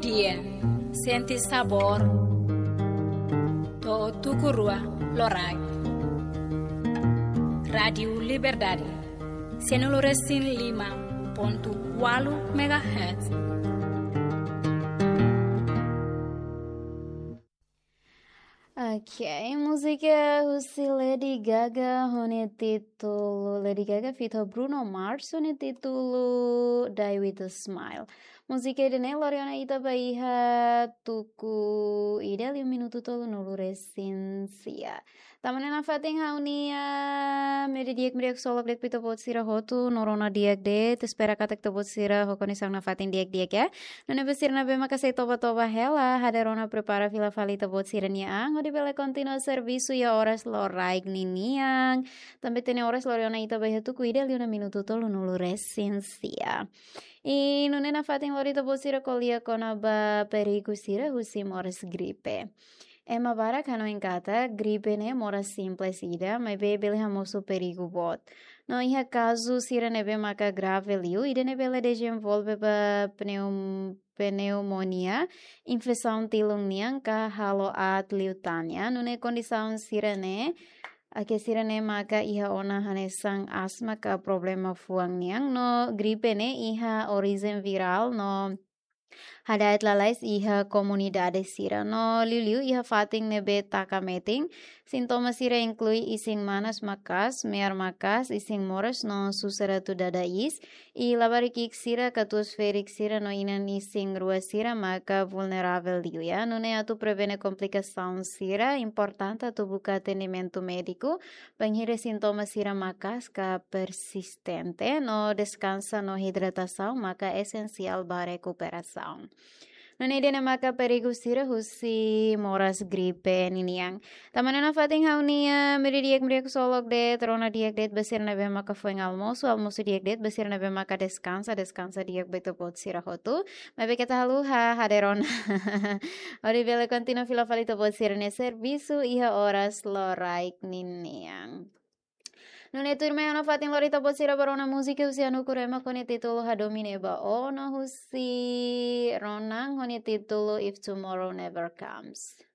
dia, senti sabor, to tukurua lorai. Radio Liberdade, 105.8 MHz. Ok, música Russi Lady Gaga con il titolo Lady Gaga feat. Bruno Mars con il titolo Die With A Smile. Música idene Loriana ita baiha tuku ide 5 minuto tolo nulu resinsia. Tamane na fating haunia mediak solok dek pito bot sira hotu norona diak de tespera katek to bot sira hokoni sang na fating diak ya. Nune besir na be makasay toba hela haderona prepara fila fali to bot sira niang di bele continuo servisu ya horas loraig niniang tambe tene horas loriona ita baiha tuku ide 5 minuto tolo nulu resinsia. E nune na fating lorita bot sira kolia kona ba perigo sira husi moras gripe. Emma bara kano encata gripe ne mora simples ida, mas bebele hamoso perigo bot. No iha caso sira nebe maka grave liu, ida nebele desenvolve ba pneumonia, infecção tilungian ka halo at liutania, nune condição sira ne Ake sirene maka iha ona hanesang asma ka problema fuang niang no gripe ne iha origin viral no hadait lalais iha komunidade sira no liu iha fating nebe taka meting sintoma sira inclui ising manas makas mear makas ising moras no susera tu dadais i labarikik sira katus ferik sira no inan ising rua sira maka vulnerável liu ya nune atu prevene complicação sira importante atu buka atendimento médico banhire sintoma sira makas ka persistente no descansa no hidratação maka esencial ba recuperação. Nune dena maka perigo sira husi moras gripe niniang. Tamana na fating haunia meridiak solok de trona diak det besir na be maka fueng almoço diak det besir na be maka descansa diak beto pot sira hotu. Mabe kata haluha haderona. Ori bele continua fila falito pot sira ne servisu iha horas loraik niniang. Non è turme una fatin lorita bosira barona musica usianu kurema con il titolo Hadomine ba ono husi ronang con il titolo If Tomorrow Never Comes.